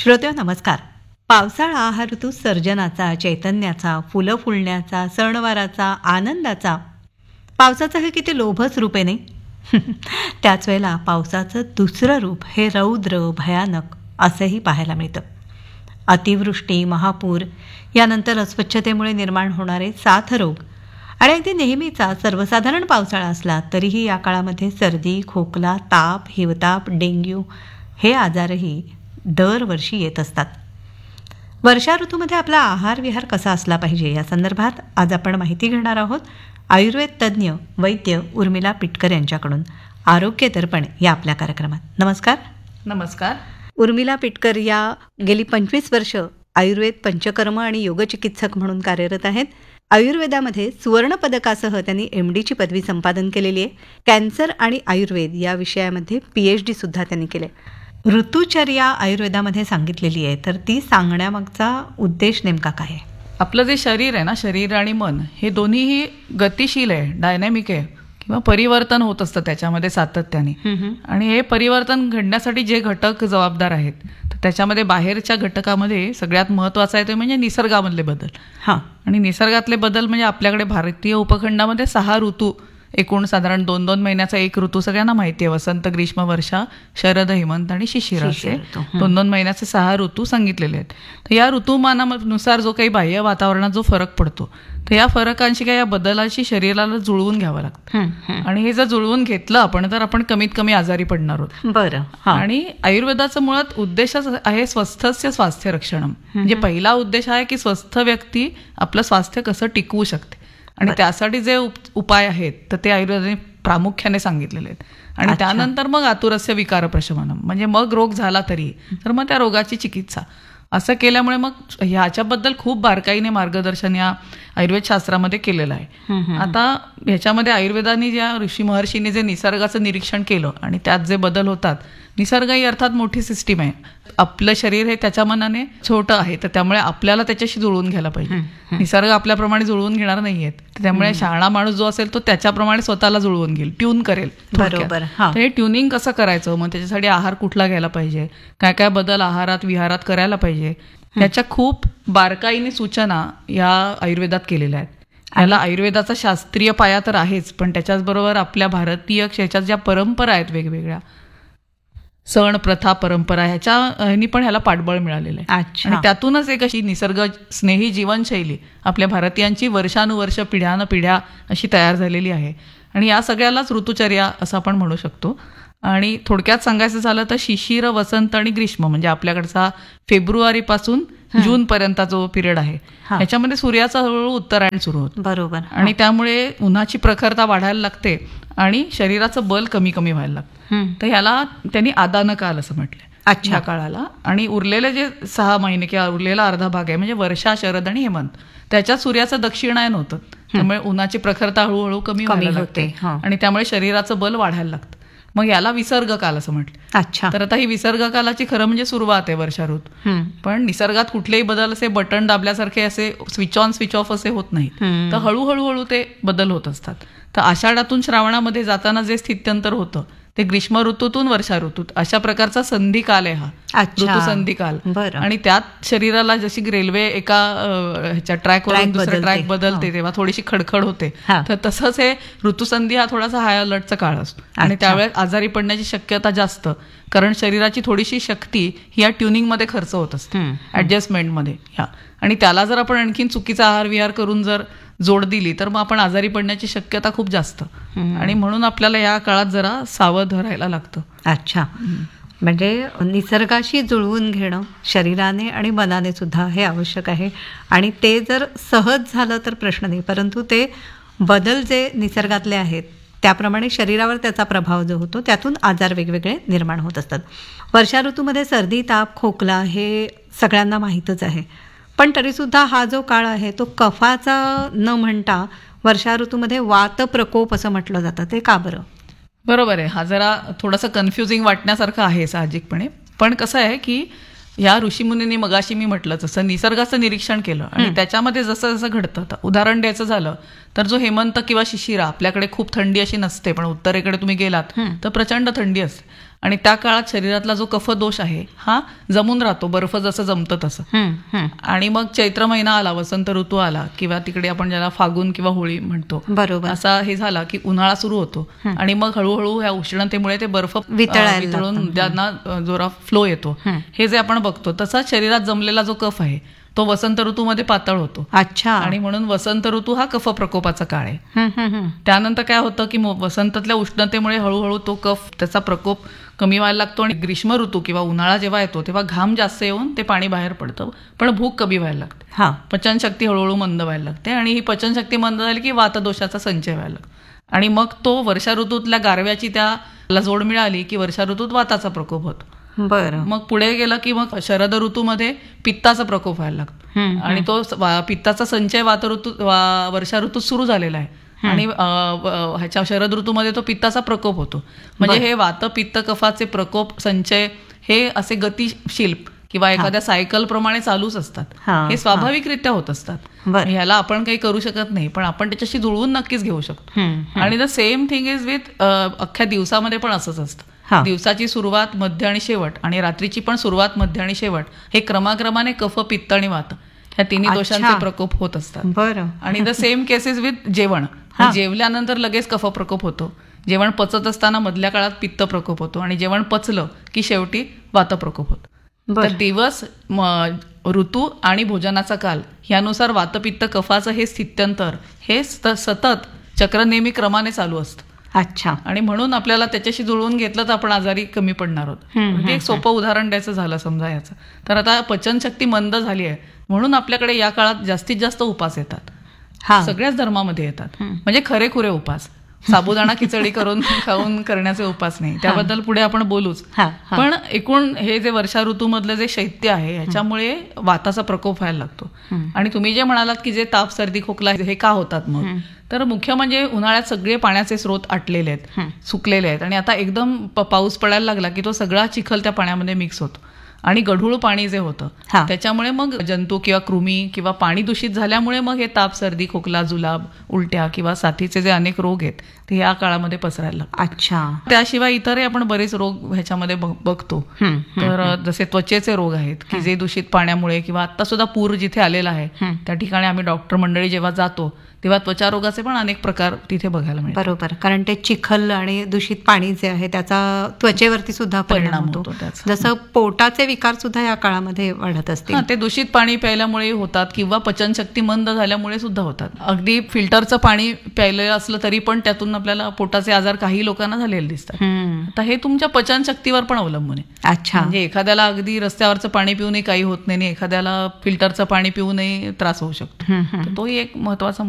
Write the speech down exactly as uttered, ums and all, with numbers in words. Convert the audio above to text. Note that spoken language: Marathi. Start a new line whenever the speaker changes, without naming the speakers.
श्रोत्यो नमस्कार. पावसाळा हा ऋतू सर्जनाचा, चैतन्याचा, फुलं फुलण्याचा, सणवाराचा, आनंदाचा. पावसाचं हे किती लोभस रूप आहे नाही? त्याच वेळेला पावसाचं दुसरं रूप हे रौद्र, भयानक असंही पाहायला मिळतं. अतिवृष्टी, महापूर, यानंतर अस्वच्छतेमुळे निर्माण होणारे साथरोग आणि अगदी नेहमीचा सर्वसाधारण पावसाळा असला तरीही या काळामध्ये सर्दी, खोकला, ताप, हिवताप, डेंग्यू हे आजारही दरवर्षी येत असतात. वर्षा ऋतूमध्ये आपला आहार विहार कसा असला पाहिजे या संदर्भात आज आपण माहिती घेणार आहोत आयुर्वेद तज्ज्ञ वैद्य उर्मिला पिटकर यांच्याकडून. आरोग्य दर्पण या आपल्या कार्यक्रमात. नमस्कार.
नमस्कार.
उर्मिला पिटकर या गेली पंचवीस वर्ष आयुर्वेद पंचकर्म आणि योगचिकित्सक म्हणून कार्यरत आहेत. आयुर्वेदामध्ये सुवर्ण पदकासह त्यांनी एम डीची पदवी संपादन केलेली आहे. कॅन्सर आणि आयुर्वेद या विषयामध्ये पी एच डी सुद्धा त्यांनी केले. ऋतुचर्या आयुर्वेदामध्ये सांगितलेली आहे, तर ती सांगण्यामागचा उद्देश नेमका काय आहे?
आपलं जे शरीर आहे ना, शरीर आणि मन हे दोन्हीही गतिशील आहे, डायनॅमिक आहे किंवा परिवर्तन होत असतं त्याच्यामध्ये सातत्याने. आणि हे परिवर्तन घडण्यासाठी जे घटक जबाबदार आहेत तर त्याच्यामध्ये बाहेरच्या घटकामध्ये सगळ्यात महत्त्वाचा आहे ते म्हणजे निसर्गामधले बदल.
हां.
आणि निसर्गातले बदल म्हणजे आपल्याकडे भारतीय उपखंडामध्ये सहा ऋतू, एकूण साधारण दोन दोन महिन्याचा एक ऋतू सगळ्यांना माहिती आहे. वसंत, ग्रीष्म, वर्षा, शरद, हेमंत आणि शिशिर असे दोन दोन महिन्याचे सहा ऋतू सांगितलेले आहेत. तर या ऋतुमानानुसार जो काही बाह्य वातावरणात जो फरक पडतो तर या फरकांशी काय या बदलाशी शरीराला जुळवून घ्यावं लागतं. आणि हे जर जुळवून घेतलं आपण तर आपण कमीत कमी आजारी पडणार आहोत.
बरं.
आणि आयुर्वेदाचं मुळात उद्देशच आहे स्वस्थस्य स्वास्थ्य रक्षणम. म्हणजे पहिला उद्देश आहे की स्वस्थ व्यक्ती आपलं स्वास्थ्य कसं टिकवू शकते आणि त्यासाठी जे उपाय आहेत तर ते आयुर्वेदाने प्रामुख्याने सांगितलेले आहेत. आणि त्यानंतर मग आतुरस्य विकार प्रशमनम, म्हणजे मग रोग झाला तरी तर मग त्या रोगाची चिकित्सा. असं केल्यामुळे मग ह्याच्याबद्दल खूप बारकाईने मार्गदर्शन या आयुर्वेद शास्त्रामध्ये केलेलं आहे. आता ह्याच्यामध्ये आयुर्वेदाने ज्या ऋषी महर्षीने जे निसर्गाचं निरीक्षण केलं आणि त्यात जे बदल होतात, निसर्ग ही अर्थात मोठी सिस्टीम आहे. आपलं शरीर हे त्याच्या मनाने छोटं आहे तर त्यामुळे आपल्याला त्याच्याशी जुळवून घ्यायला पाहिजे. निसर्ग आपल्याप्रमाणे जुळवून घेणार नाहीयेत, त्यामुळे शहाणा माणूस जो असेल तो त्याच्याप्रमाणे स्वतःला जुळवून घेईल, ट्यून करेल.
बरोबर.
तर हे ट्युनिंग कसं करायचं, मग त्याच्यासाठी आहार कुठला घ्यायला पाहिजे, काय काय बदल आहारात विहारात करायला पाहिजे, याच्या खूप बारकाईने सूचना या आयुर्वेदात केलेल्या आहेत. याला आयुर्वेदाचा शास्त्रीय पाया तर आहेच, पण त्याच्याचबरोबर आपल्या भारतीय ह्याच्यात ज्या परंपरा आहेत वेगवेगळ्या सण, प्रथा, परंपरा, ह्याच्या ह्यांनी पण ह्याला पाठबळ मिळालेलं आहे. आणि त्यातूनच एक अशी निसर्ग स्नेही जीवनशैली आपल्या भारतीयांची वर्षानुवर्ष, पिढ्यानं पिढ्या अशी तयार झालेली आहे. आणि या सगळ्यालाच ऋतुचर्या असं आपण म्हणू शकतो. आणि थोडक्यात सांगायचं झालं तर शिशिर, वसंत आणि ग्रीष्म म्हणजे आपल्याकडचा फेब्रुवारीपासून जून पर्यंत जो पिरियड आहे ह्याच्यामध्ये सूर्याचा हळूहळू उत्तरायण सुरू होतो.
बरोबर.
आणि त्यामुळे उन्हाची प्रखरता वाढायला लागते आणि शरीराचं बल कमी कमी व्हायला लागतं. तर ह्याला त्यांनी आदान काल असं म्हटलंय ह्या काळाला. आणि उरलेले जे सहा महिने किंवा उरलेला अर्धा भाग आहे म्हणजे वर्षा, शरद आणि हेमंत, त्याच्यात सूर्याचं दक्षिणायन होतं, त्यामुळे उन्हाची प्रखरता हळूहळू कमी व्हायला लागते आणि त्यामुळे शरीराचं बल वाढायला लागतं. मग याला विसर्ग काल असं म्हटलं.
अच्छा.
तर आता ही विसर्ग कालाची खरं म्हणजे सुरुवात आहे वर्षा ऋतू. पण निसर्गात कुठलेही बदल असे बटन दाबल्यासारखे असे स्विच ऑन स्विच ऑफ असे होत नाहीत, तर हळूहळू हळू ते बदल होत असतात. तर आषाढातून श्रावणामध्ये जाताना जे स्थित्यंतर होतं ते ग्रीष्म ऋतूतून वर्षा ऋतूत अशा प्रकारचा संधी काल आहे हा ऋतू संधी काल. आणि त्यात शरीराला जशी रेल्वे एका ह्याच्या ट्रॅकवरून दुसऱ्या ट्रॅक बदलते तेव्हा थोडीशी खडखड होते, तर तसंच हे ऋतुसंधी हा थोडासा हाय अलर्टचा काळ असतो. आणि त्यावेळेस आजारी पडण्याची शक्यता जास्त, कारण शरीराची थोडीशी शक्ती ही या ट्युनिंगमध्ये खर्च होत असते, ऍडजस्टमेंटमध्ये ह्या. आणि त्याला जर आपण आणखीन चुकीचा आहार विहार करून जर जोड दिली तर मग आपण आजारी पडण्याची शक्यता खूप जास्त. आणि म्हणून आपल्याला या काळात जरा सावध राहायला लागतं.
अच्छा. म्हणजे निसर्गाशी जुळवून घेणं शरीराने आणि मनाने सुद्धा हे आवश्यक आहे. आणि ते जर सहज झालं तर प्रश्न नाही, परंतु ते बदल जे निसर्गातले आहेत त्याप्रमाणे शरीरावर त्याचा प्रभाव जो होतो त्यातून आजार वेगवेगळे निर्माण होत असतात. वर्षा ऋतूमध्ये सर्दी, ताप, खोकला हे सगळ्यांना माहीतच आहे, पण तरीसुद्धा हा जो काळ आहे तो कफाचा न म्हणता वर्षा ऋतूमध्ये वात प्रकोप असं म्हटलं जातं, ते का बरं?
बरोबर आहे. हा जरा थोडासा कन्फ्युजिंग वाटण्यासारखं आहे साहजिकपणे, पण कसं आहे की या ऋषीमुनींनी मगाशी मी म्हटलं तसं निसर्गाचं निरीक्षण केलं आणि त्याच्यामध्ये जसं जसं घडतं. उदाहरण द्यायचं झालं तर जो हेमंत किंवा शिशिरा, आपल्याकडे खूप थंडी अशी नसते पण उत्तरेकडे तुम्ही गेलात तर प्रचंड थंडी असते आणि त्या काळात शरीरातला जो कफ दोष आहे हा जमून राहतो, बर्फ जसं जमतं तसं. आणि मग चैत्र महिना आला, वसंत ऋतू आला, किंवा तिकडे आपण ज्याला फागुन किंवा होळी म्हणतो,
बरोबर,
असा हे झाला की उन्हाळा सुरू होतो आणि मग हळूहळू ह्या उष्णतेमुळे ते बर्फ
वितळायला
वितळून त्यांना जोरा फ्लो येतो. हे जे आपण बघतो तसाच शरीरात जमलेला जो कफ आहे तो वसंत ऋतूमध्ये पातळ होतो.
अच्छा.
आणि म्हणून वसंत ऋतू हा कफ प्रकोपाचा काळ आहे. त्यानंतर काय होतं की वसंतातल्या उष्णतेमुळे हळूहळू तो कफ त्याचा प्रकोप कमी व्हायला लागतो आणि ग्रीष्म ऋतू किंवा उन्हाळा जेव्हा येतो तेव्हा घाम जास्त येऊन ते पाणी बाहेर पडतं, पण भूक कमी व्हायला लागते, पचनशक्ती हळूहळू मंद व्हायला लागते. आणि ही पचनशक्ती मंद झाली की वातदोषाचा संचय व्हायला लागतो. आणि मग तो वर्षा ऋतूतल्या गारव्याची त्याला जोड मिळाली की वर्षा ऋतूत वाताचा प्रकोप होतो.
बरं.
मग पुढे गेलं की मग शरद ऋतूमध्ये पित्ताचा प्रकोप व्हायला लागतो आणि तो पित्ताचा संचय वात ऋतू वर्षा ऋतूत सुरू झालेला आहे आणि ह्याच्या शरद ऋतूमध्ये तो पित्ताचा प्रकोप होतो. म्हणजे हे वात पित्त कफाचे प्रकोप संचय हे असे गतिशील किंवा एखाद्या सायकल प्रमाणे चालूच असतात. हे स्वाभाविकरित्या होत असतात. ह्याला आपण काही करू शकत नाही, पण आपण त्याच्याशी जुळवून नक्कीच घेऊ शकतो. आणि the same thing is with अख्ख्या दिवसामध्ये पण असंच असतं. दिवसाची सुरुवात, मध्य आणि शेवट, आणि रात्रीची पण सुरुवात, मध्य आणि शेवट हे क्रमाक्रमाने कफ, पित्त आणि वात ह्या तिन्ही दोषांचे प्रकोप होत असतात.
बरं.
आणि द सेम केसेस विथ जेवण. जेवल्यानंतर लगेच कफ प्रकोप होतो, जेवण पचत असताना मधल्या काळात पित्त प्रकोप होतो आणि जेवण पचलं की शेवटी वात प्रकोप होतो. तर दिवस, ऋतू आणि भोजनाचा काल यानुसार वातपित्त कफाचं हे स्थित्यंतर हे सतत चक्र नेहमी क्रमाने चालू असतं.
अच्छा.
आणि म्हणून आपल्याला त्याच्याशी जुळवून घेतलं तर आपण आजारी कमी पडणार आहोत. म्हणजे एक सोपं उदाहरण द्यायचं झालं समजा याचं, तर आता पचनशक्ती मंद झाली आहे म्हणून आपल्याकडे या काळात जास्तीत जास्त उपास येतात. सगळ्याच धर्मामध्ये येतात, म्हणजे खरेखुरे उपास. साबुदाणा खिचडी करून खाऊन करण्याचे उपास नाही, त्याबद्दल पुढे आपण बोलूच. पण एकूण हे जे वर्षा ऋतूमधलं जे शैत्य आहे ह्याच्यामुळे वाताचा प्रकोप व्हायला लागतो. आणि तुम्ही जे म्हणालात की जे ताप, सर्दी, खोकला हे का होतात, मग तर मुख्य म्हणजे उन्हाळ्यात सगळे पाण्याचे स्रोत आटलेले आहेत, सुकलेले आहेत, आणि आता एकदम पाऊस पडायला लागला की तो सगळा चिखल त्या पाण्यामध्ये मिक्स होतो आणि गढूळ पाणी जे होतं त्याच्यामुळे मग जंतू किंवा कृमी किंवा पाणी दूषित झाल्यामुळे मग हे ताप, सर्दी, खोकला, जुलाब, उलट्या किंवा साथीचे जे अनेक रोग आहेत ते या काळामध्ये पसरायला लागतात. अच्छा. त्याशिवाय इतरही आपण बरेच रोग ह्याच्यामध्ये बघतो. तर जसे त्वचेचे रोग आहेत की जे दूषित पाण्यामुळे किंवा आता सुद्धा पूर जिथे आलेला आहे त्या ठिकाणी आम्ही डॉक्टर मंडळी जेव्हा जातो तेव्हा त्वचा रोगाचे पण अनेक प्रकार तिथे बघायला मिळतात.
बरोबर, कारण ते चिखल आणि दूषित पाणी जे आहे त्याचा त्वचेवरती सुद्धा परिणाम होतो. जसं पोटाचे विकार सुद्धा या काळामध्ये वाढत असतील.
ते दूषित पाणी प्यायल्यामुळे होतात किंवा पचनशक्ती मंद झाल्यामुळे सुद्धा होतात. अगदी फिल्टरचं पाणी प्यायलं असलं तरी पण त्यातून आपल्याला पोटाचे आजार काही लोकांना झालेले दिसतात. तर हे तुमच्या पचनशक्तीवर पण अवलंबून आहे.
अच्छा.
म्हणजे एखाद्याला अगदी रस्त्यावरचं पाणी पिऊनही काही होत नाही, एखाद्याला फिल्टरचं पाणी पिऊनही त्रास होऊ शकतो. तोही एक महत्वाचा